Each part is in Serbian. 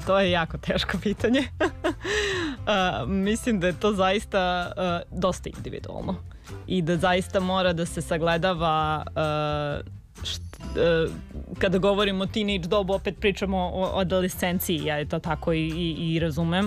To je jako teško pitanje. Mislim da je to zaista dosta individualno i da zaista mora da se sagledava kada govorimo o teenage dobu, opet pričamo o adolescenciji, ja je to tako i razumem.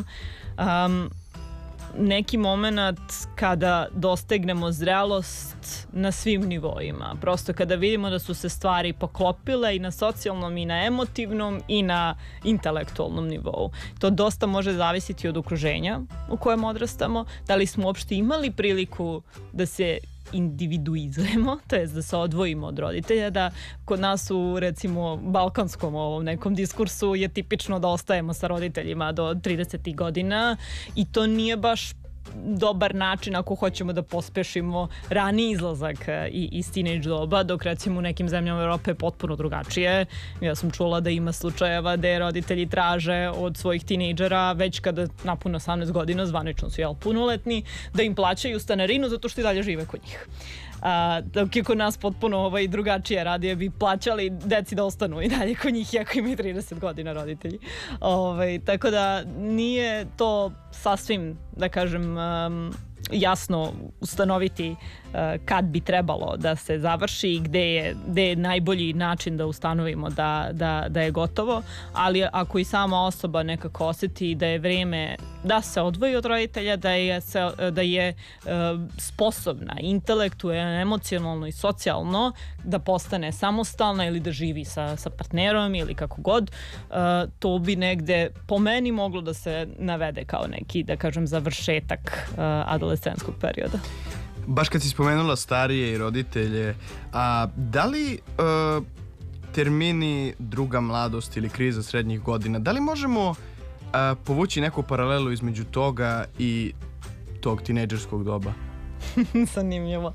Neki moment kada dostegnemo zrelost na svim nivoima. Prosto kada vidimo da su se stvari poklopile i na socijalnom i na emotivnom i na intelektualnom nivou. To dosta može zavisiti od okruženja u kojem odrastamo. Da li smo uopšte imali priliku da se individuizujemo, to jest da se odvojimo od roditelja, da kod nas u recimo balkanskom ovom nekom diskursu je tipično da ostajemo sa roditeljima do 30 godina i to nije baš dobar način ako hoćemo da pospešimo rani izlazak iz teenage doba, dok recimo u nekim zemljama Evrope je potpuno drugačije. Ja sam čula da ima slučajeva gde roditelji traže od svojih tinejdžera već kada napune 18 godina, zvanično su punoletni, da im plaćaju stanarinu zato što i dalje žive kod njih. Dok je kod nas potpuno drugačije, radije bi plaćali deci da ostanu i dalje kod njih iako imaju 30 godina roditelji. Tako da nije to sasvim, da kažem, jasno ustanoviti kad bi trebalo da se završi i gde je najbolji način da ustanovimo da je gotovo, ali ako i sama osoba nekako oseti da je vreme da se odvoji od roditelja, da je sposobna intelektualno, emocionalno i socijalno da postane samostalna ili da živi sa partnerom ili kako god, to bi negde po meni moglo da se navede kao neki, da kažem, završetak adolescenskog perioda. Baš kad si spomenula starije i roditelje, da li termini druga mladost ili kriza srednjih godina, da li možemo povući neku paralelu između toga i tog tinejdžerskog doba? Zanimljivo.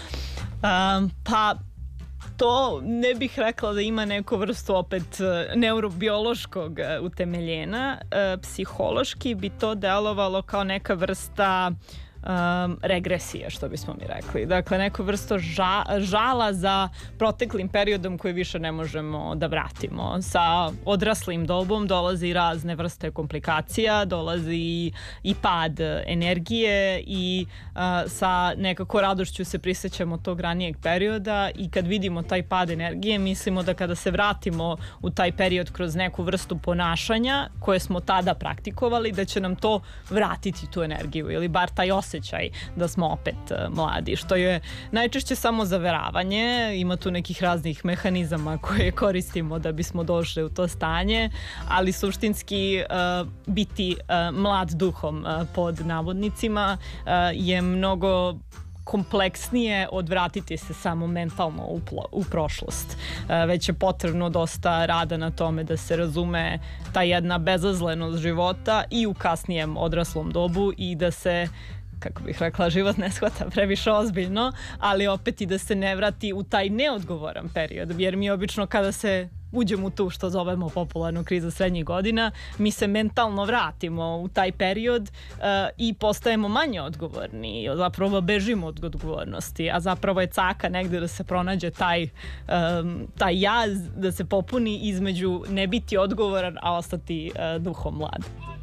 Pa to ne bih rekla da ima neku vrstu opet neurobiološkog utemeljenja. Psihološki bi to delovalo kao neka vrsta regresije, što bismo mi rekli. Dakle, neku vrstu žala za proteklim periodom koji više ne možemo da vratimo. Sa odraslim dobom dolazi razne vrste komplikacija, dolazi i pad energije i sa nekako radošću se prisjećamo tog ranijeg perioda i kad vidimo taj pad energije, mislimo da kada se vratimo u taj period kroz neku vrstu ponašanja koje smo tada praktikovali, da će nam to vratiti tu energiju ili bar taj osjećaj da smo opet mladi, što je najčešće samo zaveravanje. Ima tu nekih raznih mehanizama koje koristimo da bismo došli u to stanje, ali suštinski biti mlad duhom pod navodnicima je mnogo kompleksnije od vratiti se samo mentalno u prošlost. Već je potrebno dosta rada na tome da se razume ta jedna bezazlenost života i u kasnijem odraslom dobu i da se, kako bih rekla, život ne shvata previše ozbiljno, ali opet i da se ne vrati u taj neodgovoran period, jer mi obično kada se uđemo u tu što zovemo popularnu krizu srednjih godina, mi se mentalno vratimo u taj period i postajemo manje odgovorni, zapravo bežimo od odgovornosti, a zapravo je caka negde da se pronađe taj jaz, da se popuni između ne biti odgovoran, a ostati duhom mlad.